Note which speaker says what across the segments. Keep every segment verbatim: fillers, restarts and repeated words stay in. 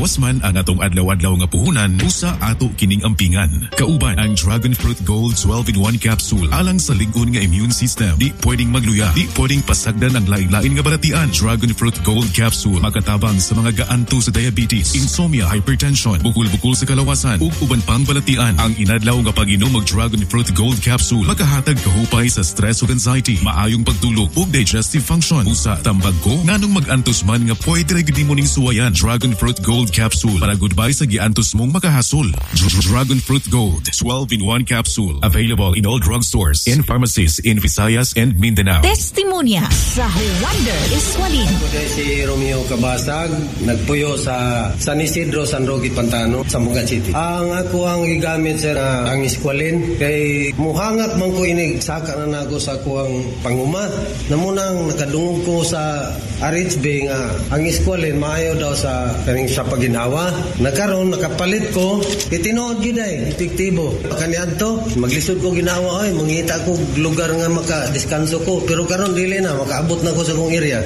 Speaker 1: Lawas man ang atong adlaw-adlaw nga puhunan, usa ato kining ampingan. Kauban ang Dragon Fruit Gold twelve in one capsule alang sa lig-on nga immune system. Di pwedeng magluya, di pwedeng pasagdan ang lain-lain nga balatian. Dragon Fruit Gold capsule makatabang sa mga gaanto sa diabetes, insomnia, hypertension, bukol-bukol sa kalawasan ug uban pang balatian. Ang inadlaw nga pag-inom og Dragon Fruit Gold capsule makahatag kahupay sa stress ug anxiety, maayong pagtulog ug digestive function. Usa tambag ko nganong mag-antos man nga pwede ra gyud mo ning suwayan. Dragon Fruit Gold capsule para goodbye sa giantos mong makahasol. Dragon Fruit Gold twelve in one capsule available in all drugstores and pharmacies in Visayas and Mindanao.
Speaker 2: Testimonya sa Wonder Eskwalin.
Speaker 3: Ako din si Romeo Cabasag, nagpuyo sa San Isidro, San Roque, Pantano, Zamboanga City. Ang ako ang igamit sa uh, ang Eskwalin kay muhangat man ko inig saka na nako sa ako ang panguma. Namunang nakadungog ko sa R H B nga ang Eskwalin maayo daw sa kaning sa paginawa. Nagkaroon nakapalit ko itinood gid ay epektibo. Kaniadto maglisod ko ginawa ay mangita ko lugar nga maka-deskanso ko pero karon dili na makaabot na ko sa kong area.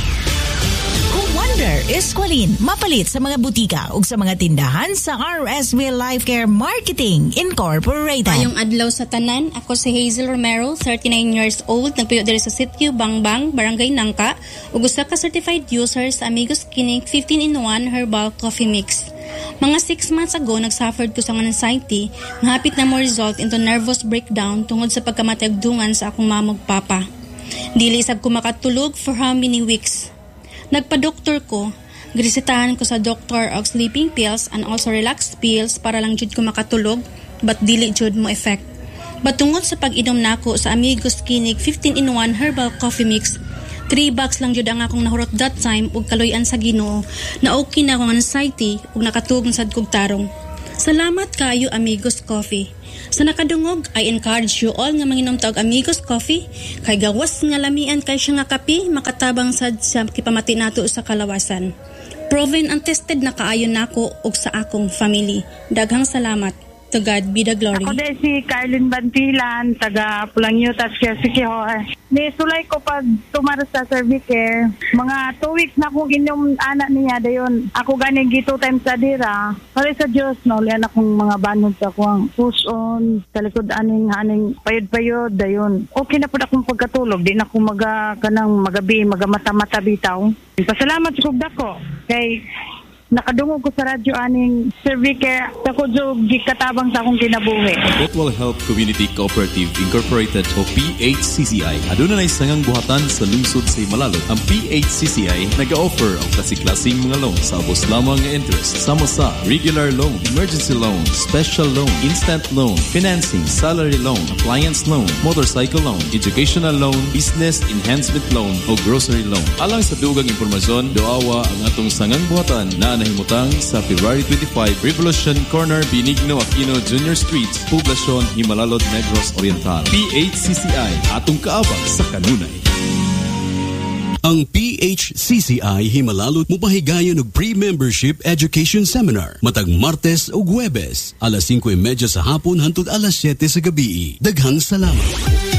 Speaker 2: Wonder Eskwalin mapalit sa mga butika ug sa mga tindahan sa R S V Life Care Marketing Incorporated.
Speaker 4: Ayong adlaw sa tanan, ako si Hazel Romero, thirty-nine years old, nagpuyo diri sa Sitio Bangbang, Barangay Nangka, ug usa ka certified user sa Amigos Clinic fifteen in one Herbal Coffee Mix. Mga six months ago, nagsuffered ko sa anxiety nga hapit na mo result into nervous breakdown tungod sa pagkamatagdungan sa akong mamog papa. Dili sab ko makatulog for how many weeks. Nagpa-doktor ko, grisitahan ko sa doktor og sleeping pills and also relax pills para lang jud ko makatulog, but dili jud mo effect. Batungod sa pag-inom nako sa Amigos Clinic fifteen in one Herbal Coffee Mix, three bucks lang jud ang akong nahurot that time ug kaluy-an sa Ginoo na okay na akong anxiety ug nakatug sad kog tarong. Salamat kaayo Amigos Coffee. Sa nakadungog, I encourage you all nga manginom ta og Amigos Coffee kay gawas nga lamian kay siya nga kape makatabang sad sa kipamati nato sa kalawasan. Proven and tested na kaayo nako ug sa akong family. Daghang salamat. To God be the glory.
Speaker 5: Ako din si Carlin Bantilan, taga Pulangyutas, Sikihor. Nisulay ko pag tumara sa Servicare. Mga two weeks na akong inom anak niya dayon. Ako ganing gito time sa dira. Pari sa Diyos, no, liyan akong mga banod sa akong push on, sa likod aning aning payod-payod dayon. Okay na po akong pagkatulog. Di na ako maga, kanang magabi, magamata-mata bitaw. Pasalamat sa kugda ko. Kay nakadungog ko sa radyo aning Servicare sa kudjog gikatabang sa akong kinabuhi.
Speaker 6: Bothwell Health Community Cooperative Incorporated o P H C C I. Aduna nay sangang buhatan sa lungsod sa Himalalot. Ang P H C C I nag-offer ang klase-klaseng mga loan sa abos lamang nga interest. Sama sa regular loan, emergency loan, special loan, instant loan, financing, salary loan, appliance loan, motorcycle loan, educational loan, business enhancement loan o grocery loan. Alang sa dugang impormasyon, doawa ang atong sangang buhatan na nahimutang sa February twenty-five, Revolution Corner, Benigno Aquino Junior Street, Poblacion, Himalalod, Negros Oriental. P H C C I, atong kaabang sa kanunay.
Speaker 7: Ang P H C C I Himalalot mupahigayon og pre-membership education seminar matag Martes ug Huwebes alas singko y media sa hapon hangtod alas siyete sa gabi. Daghang salamat.